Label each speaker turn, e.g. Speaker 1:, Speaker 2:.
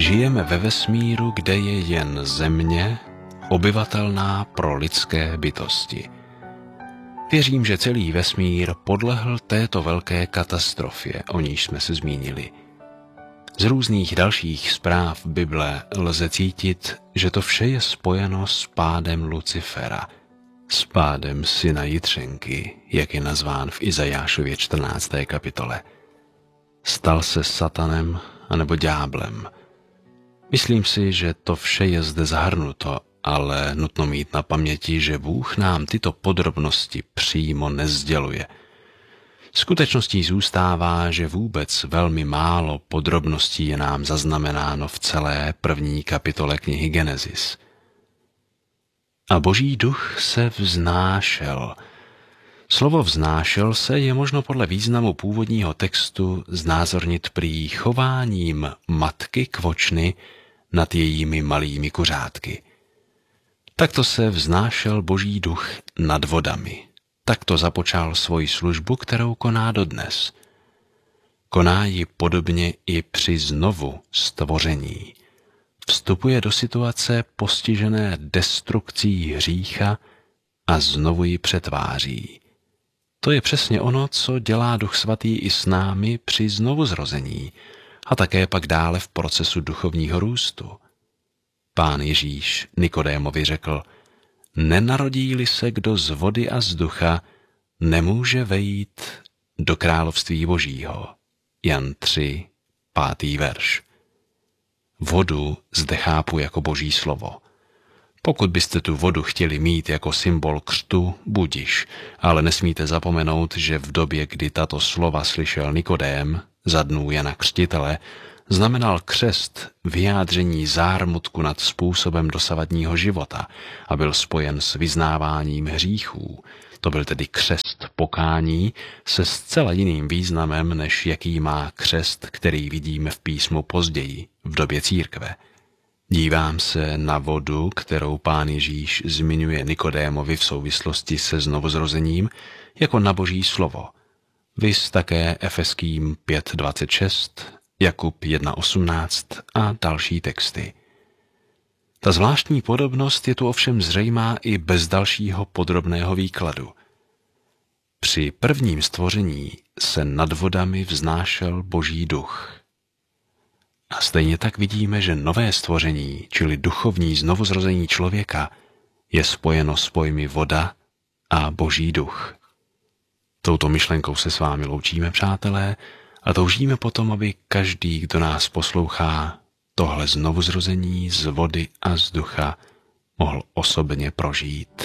Speaker 1: Žijeme ve vesmíru, kde je jen Země, obyvatelná pro lidské bytosti. Věřím, že celý vesmír podlehl této velké katastrofě, o níž jsme se zmínili. Z různých dalších zpráv Bible lze cítit, že to vše je spojeno s pádem Lucifera, s pádem syna Jitřenky, jak je nazván v Izajášově 14. kapitole. Stal se satanem anebo ďáblem. Myslím si, že to vše je zde zahrnuto, ale nutno mít na paměti, že Bůh nám tyto podrobnosti přímo nesděluje. Skutečností zůstává, že vůbec velmi málo podrobností je nám zaznamenáno v celé první kapitole knihy Genesis. A Boží duch se vznášel. Slovo vznášel se je možno podle významu původního textu znázornit prý chováním matky kvočny nad jejími malými kuřátky. Takto se vznášel Boží duch nad vodami. Takto započal svoji službu, kterou koná dodnes. Koná ji podobně i při znovu stvoření. Vstupuje do situace postižené destrukcí hřícha a znovu ji přetváří. To je přesně ono, co dělá Duch Svatý i s námi při znovuzrození a také pak dále v procesu duchovního růstu. Pán Ježíš Nikodémovi řekl: nenarodí-li se kdo z vody a z ducha, nemůže vejít do království Božího. Jan 3, 5. verš. Vodu zde chápu jako Boží slovo. Pokud byste tu vodu chtěli mít jako symbol křtu, budiš, ale nesmíte zapomenout, že v době, kdy tato slova slyšel Nikodém, za dnů Jana Křtitele, znamenal křest vyjádření zármutku nad způsobem dosavadního života a byl spojen s vyznáváním hříchů. To byl tedy křest pokání se zcela jiným významem, než jaký má křest, který vidíme v písmu později, v době církve. Dívám se na vodu, kterou Pán Ježíš zmiňuje Nikodémovi v souvislosti se znovuzrozením, jako na Boží slovo. Viz také Efeským 5.26, Jakub 1.18 a další texty. Ta zvláštní podobnost je tu ovšem zřejmá i bez dalšího podrobného výkladu. Při prvním stvoření se nad vodami vznášel Boží duch. A stejně tak vidíme, že nové stvoření, čili duchovní znovuzrození člověka, je spojeno s pojmy voda a Boží duch. Touto myšlenkou se s vámi loučíme, přátelé, a toužíme potom, aby každý, kdo nás poslouchá, tohle znovuzrození z vody a z ducha mohl osobně prožít.